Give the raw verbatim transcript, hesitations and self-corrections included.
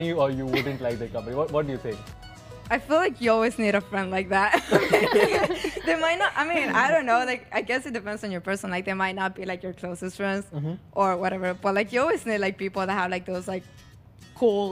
you or you wouldn't like the company? What, what do you think? I feel like you always need a friend like that. They might not, I mean, I don't know, like, I guess it depends on your person. Like, they might not be, like, your closest friends Mm-hmm. or whatever. But, like, you always need, like, people that have, like, those, like, cool